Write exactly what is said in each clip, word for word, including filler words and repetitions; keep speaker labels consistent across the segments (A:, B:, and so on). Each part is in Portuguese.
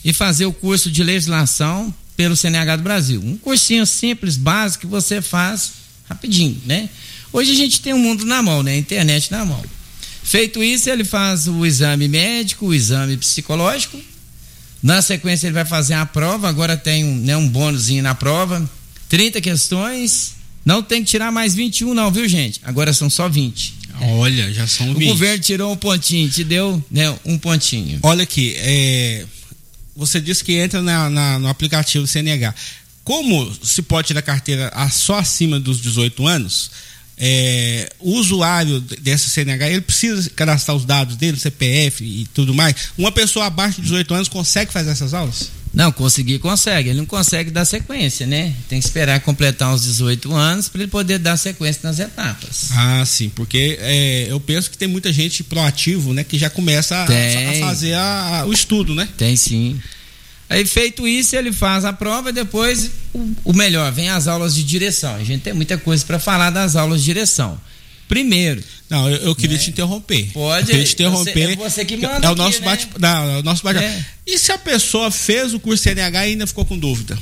A: e fazer o curso de legislação pelo C N H do Brasil. Um cursinho simples, básico, que você faz rapidinho, né? Hoje a gente tem o mundo na mão, né? A internet na mão. Feito isso, ele faz o exame médico, o exame psicológico. Na sequência, ele vai fazer a prova. Agora tem um, né, um bônusinho na prova. trinta questões. Não tem que tirar mais vinte e um, não, viu, gente? Agora são só vinte.
B: Olha, já são vinte.
A: O governo tirou um pontinho, te deu, né, um pontinho.
B: Olha aqui, é, você disse que entra na, na, no aplicativo do C N H. Como se pode tirar carteira só acima dos dezoito anos, é, o usuário dessa C N H, ele precisa cadastrar os dados dele, C P F e tudo mais. Uma pessoa abaixo de dezoito anos consegue fazer essas aulas?
A: Não, conseguir consegue, ele não consegue dar sequência, né? Tem que esperar completar os dezoito anos para ele poder dar sequência nas etapas.
B: Ah, sim, porque é, eu penso que tem muita gente proativo, né? Que já começa a, a fazer a, a, o estudo, né?
A: Tem sim. Aí feito isso, ele faz a prova e depois o, o melhor, vem as aulas de direção. A gente tem muita coisa para falar das aulas de direção. Primeiro.
B: Não, eu, eu queria
A: né?
B: te interromper.
A: Pode.
B: Eu queria te interromper.
A: Você, é você que manda.
B: É o nosso
A: aqui,
B: bate,
A: né?
B: não, é o nosso bate.
A: É.
B: E se a pessoa fez o curso C N H e ainda ficou com dúvida?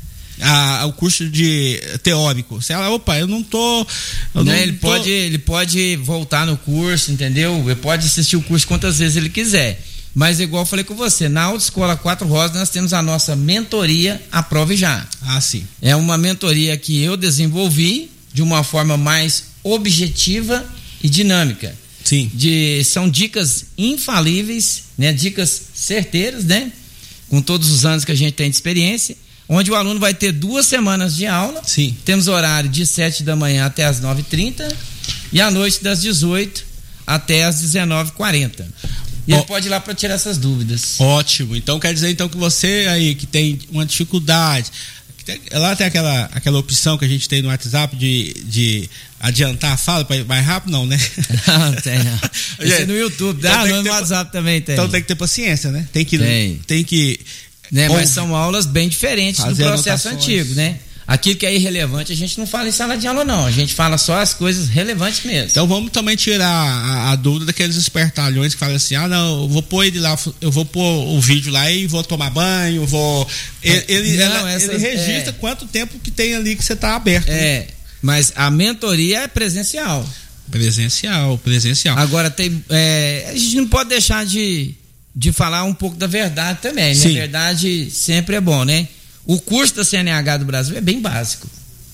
B: Ah, o curso de teórico. Se ela, opa, eu não tô. Eu
A: não,
B: não
A: ele
B: tô...
A: pode, ele pode voltar no curso, entendeu? Ele pode assistir o curso quantas vezes ele quiser. Mas igual eu falei com você, na Autoescola Quatro Rosas nós temos a nossa mentoria Aprove Já.
B: Ah, sim.
A: É uma mentoria que eu desenvolvi de uma forma mais objetiva e dinâmica.
B: Sim.
A: De, são dicas infalíveis, né? Dicas certeiras, né? Com todos os anos que a gente tem de experiência, onde o aluno vai ter duas semanas de aula.
B: Sim.
A: Temos horário de sete da manhã até as nove e trinta e à noite das dezoito até as dezenove e quarenta. E oh, ele pode ir lá para tirar essas dúvidas.
B: Ótimo. Então quer dizer então que você aí que tem uma dificuldade, lá tem aquela, aquela opção que a gente tem no WhatsApp de, de adiantar a fala para ir mais rápido, não, né?
A: Não, tem não. Isso é no YouTube, dá, então no ter, WhatsApp também tem.
B: Então tem que ter paciência, né? Tem que...
A: Tem,
B: tem que
A: né? Mas são aulas bem diferentes do processo antigo, né? Aquilo que é irrelevante a gente não fala em sala de aula, não. A gente fala só as coisas relevantes mesmo.
B: Então vamos também tirar a, a dúvida daqueles espertalhões que falam assim: ah, não, eu vou pôr ele lá, eu vou pôr o vídeo lá e vou tomar banho, vou. Ele, ele, não, ela, essas, ele registra é... quanto tempo que tem ali que você está aberto.
A: É, né? Mas a mentoria é presencial.
B: Presencial, presencial.
A: Agora tem. É, a gente não pode deixar de, de falar um pouco da verdade também, né?
B: Sim.
A: A verdade sempre é bom, né? O curso da C N H do Brasil é bem básico.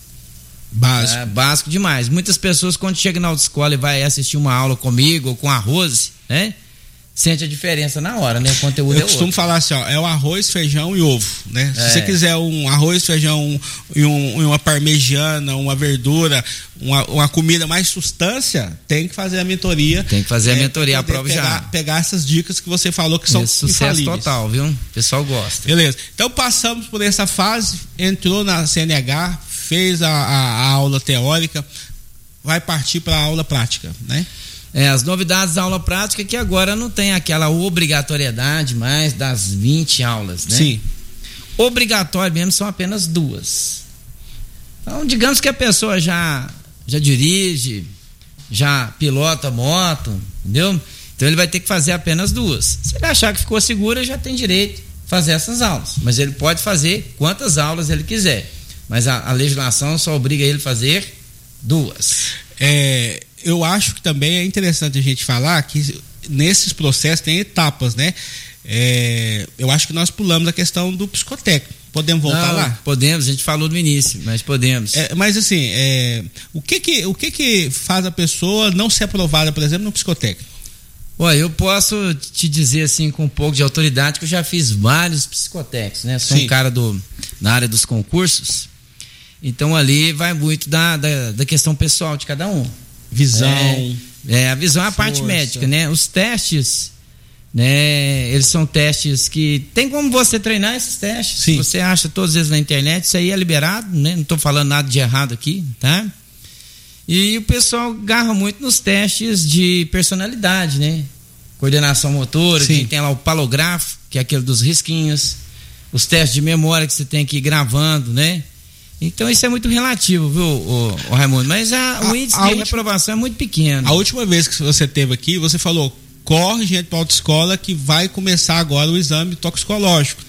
B: Básico.
A: É, básico demais. Muitas pessoas, quando chegam na autoescola e vai assistir uma aula comigo ou com a Rose, né? Sente a diferença na hora, né? O conteúdo
B: Eu
A: é
B: costumo
A: outro.
B: falar assim, ó, é o arroz, feijão e ovo, né?
A: É.
B: Se você quiser um arroz, feijão e, um, e uma parmegiana, uma verdura, uma, uma comida mais substância, tem que fazer a mentoria.
A: Tem que fazer é, a mentoria, a prova
B: pegar,
A: já.
B: Pegar essas dicas que você falou que são
A: Esse sucesso
B: infalíveis.
A: Total, viu? O pessoal gosta.
B: Beleza. Então passamos por essa fase, entrou na C N H, fez a, a, a aula teórica, vai partir para a aula prática, né?
A: É, as novidades da aula prática é que agora não tem aquela obrigatoriedade mais das vinte aulas, né?
B: Sim.
A: Obrigatório mesmo são apenas duas. Então, digamos que a pessoa já, já dirige, já pilota moto, entendeu? Então ele vai ter que fazer apenas duas. Se ele achar que ficou seguro, já tem direito a fazer essas aulas. Mas ele pode fazer quantas aulas ele quiser. Mas a, a legislação só obriga ele a fazer duas.
B: É... Eu acho que também é interessante a gente falar que nesses processos tem etapas, né? É, eu acho que nós pulamos a questão do psicotécnico. Podemos voltar
A: Não,
B: lá?
A: Podemos, a gente falou no início, mas podemos.
B: É, mas assim, é, o, que que, o que que faz a pessoa não ser aprovada, por exemplo, no psicotécnico?
A: Olha, eu posso te dizer assim com um pouco de autoridade que eu já fiz vários psicotécnicos, né? Sou Sim. um cara do, na área dos concursos, então ali vai muito da, da, da questão pessoal de cada um.
B: Visão.
A: É, é, a visão é a
B: força.
A: parte médica, né? Os testes, né? Eles são testes que tem como você treinar esses testes.
B: Sim.
A: Você acha todas as vezes na internet, isso aí é liberado, né? Não estou falando nada de errado aqui, tá? E o pessoal agarra muito nos testes de personalidade, né? Coordenação motora, que tem lá o palografo, que é aquele dos risquinhos, os testes de memória que você tem que ir gravando, né? Então isso é muito relativo, viu, o, o Raimundo? Mas a, o índice a, a de última, reprovação é muito pequeno.
B: A última vez que você esteve aqui, você falou: corre, gente, para a autoescola que vai começar agora o exame toxicológico.